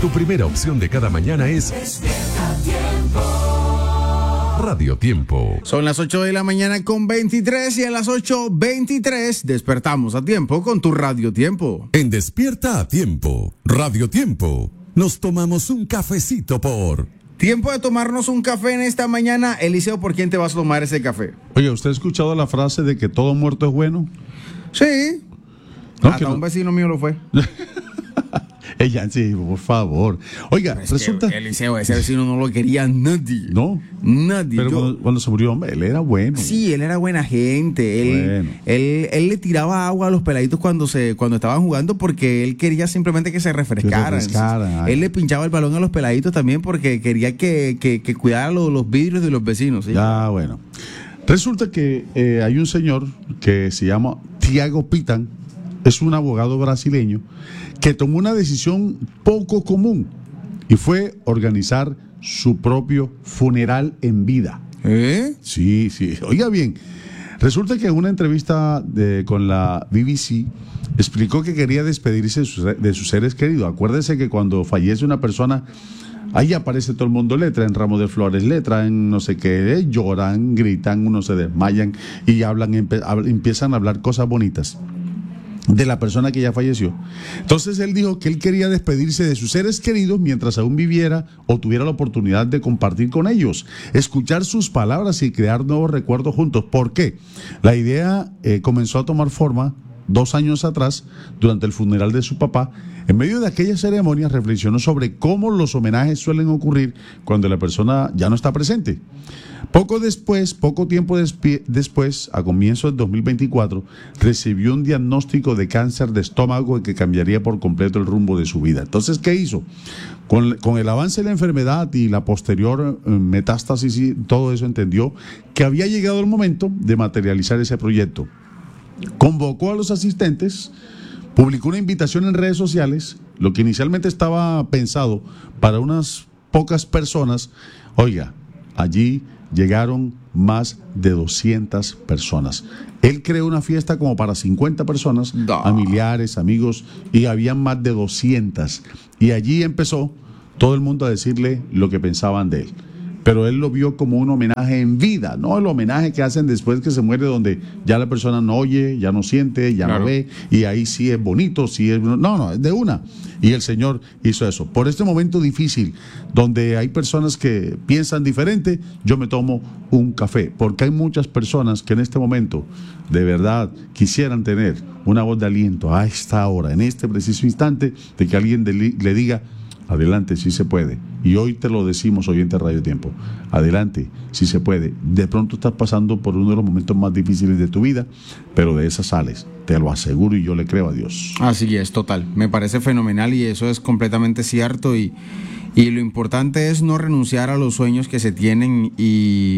Tu primera opción de cada mañana es Despierta Tiempo. Radio Tiempo. Son las 8 de la mañana con 23 y a las 8:23 despertamos a tiempo con tu Radio Tiempo. En Despierta a Tiempo, Radio Tiempo, nos tomamos un cafecito por... Tiempo de tomarnos un café en esta mañana. Eliseo, ¿por quién te vas a tomar ese café? Oye, ¿usted ha escuchado la frase de que todo muerto es bueno? Sí. No, Hasta un vecino mío lo fue. Ella, sí, por favor. Oiga, Es resulta... que Eliseo, ese vecino no lo quería nadie. No. Nadie. Pero cuando se murió, hombre, él era bueno. Sí, él era buena gente. Bueno. Él le tiraba agua a los peladitos cuando estaban jugando porque él quería simplemente que se refrescaran. Él le pinchaba el balón a los peladitos también porque quería que cuidara los vidrios de los vecinos. ¿Sí? Ya, bueno. Resulta que hay un señor que se llama Tiago Pitan, es un abogado brasileño que tomó una decisión poco común y fue organizar su propio funeral en vida. Sí, sí. Oiga bien, resulta que en una entrevista con la BBC explicó que quería despedirse de sus seres queridos. Acuérdese que cuando fallece una persona, ahí aparece todo el mundo, le traen ramos de flores, le traen no sé qué, lloran, gritan, unos se desmayan y empiezan a hablar cosas bonitas de la persona que ya falleció. Entonces él dijo que él quería despedirse de sus seres queridos mientras aún viviera o tuviera la oportunidad de compartir con ellos, escuchar sus palabras y crear nuevos recuerdos juntos. ¿Por qué? La idea comenzó a tomar forma 2 años atrás, durante el funeral de su papá. En medio de aquella ceremonia reflexionó sobre cómo los homenajes suelen ocurrir cuando la persona ya no está presente. Poco tiempo después, a comienzos del 2024, recibió un diagnóstico de cáncer de estómago que cambiaría por completo el rumbo de su vida. Entonces, ¿qué hizo? Con el avance de la enfermedad y la posterior metástasis y todo eso, entendió que había llegado el momento de materializar ese proyecto. Convocó a los asistentes, publicó una invitación en redes sociales, lo que inicialmente estaba pensado para unas pocas personas. Oiga, allí llegaron más de 200 personas. Él creó una fiesta como para 50 personas, familiares, amigos, y habían más de 200. Y allí empezó todo el mundo a decirle lo que pensaban de él. Pero él lo vio como un homenaje en vida, no el homenaje que hacen después que se muere, donde ya la persona no oye, ya no siente, ya no ve, y ahí sí es bonito, sí es... No, es de una. Y el Señor hizo eso. Por este momento difícil, donde hay personas que piensan diferente, yo me tomo un café, porque hay muchas personas que en este momento, de verdad, quisieran tener una voz de aliento a esta hora, en este preciso instante, de que alguien le diga: adelante, sí se puede. Y hoy te lo decimos, oyente de Radio Tiempo. Adelante, sí se puede. De pronto estás pasando por uno de los momentos más difíciles de tu vida, pero de esa sales. Te lo aseguro y yo le creo a Dios. Así es, total. Me parece fenomenal y eso es completamente cierto. Y lo importante es no renunciar a los sueños que se tienen y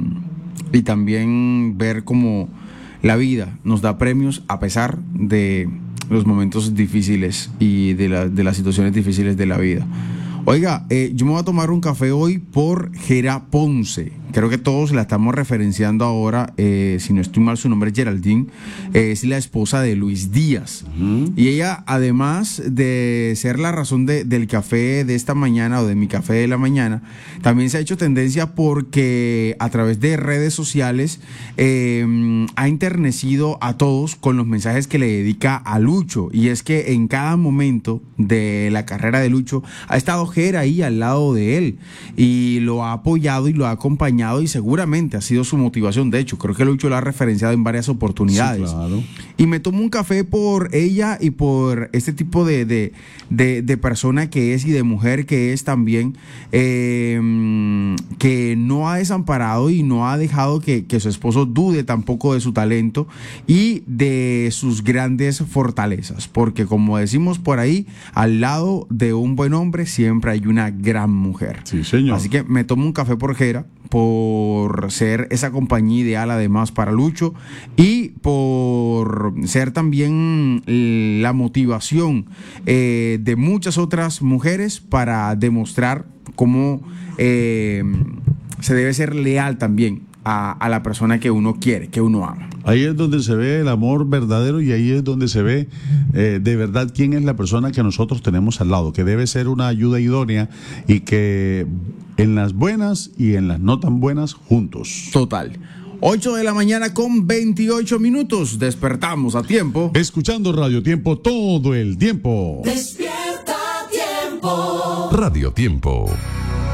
también ver cómo la vida nos da premios a pesar de los momentos difíciles y de las situaciones difíciles de la vida. Oiga, yo me voy a tomar un café hoy por Gera Ponce. Creo que todos la estamos referenciando ahora. Si no estoy mal, su nombre es Geraldine. Es la esposa de Luis Díaz. Y ella, además de ser la razón del café de esta mañana o de mi café de la mañana, también se ha hecho tendencia porque a través de redes sociales ha enternecido a todos con los mensajes que le dedica a Lucho. Y es que en cada momento de la carrera de Lucho ha estado Gera ahí al lado de él y lo ha apoyado y lo ha acompañado, y seguramente ha sido su motivación. De hecho, creo que Lucho lo ha referenciado en varias oportunidades. Sí, claro. Y me tomo un café por ella y por este tipo de persona que es y de mujer que es también, que no ha desamparado y no ha dejado que su esposo dude tampoco de su talento y de sus grandes fortalezas. Porque como decimos por ahí, al lado de un buen hombre siempre hay una gran mujer. Sí, señor. Así que me tomo un café por Gera, por ser esa compañía ideal además para Lucho y por ser también la motivación de muchas otras mujeres para demostrar cómo se debe ser leal también a la persona que uno quiere, que uno ama. Ahí es donde se ve el amor verdadero y ahí es donde se ve de verdad quién es la persona que nosotros tenemos al lado, que debe ser una ayuda idónea y que en las buenas y en las no tan buenas juntos. Total. 8 de la mañana con 28 minutos. Despertamos a tiempo. Escuchando Radio Tiempo todo el tiempo. Despierta Tiempo. Radio Tiempo.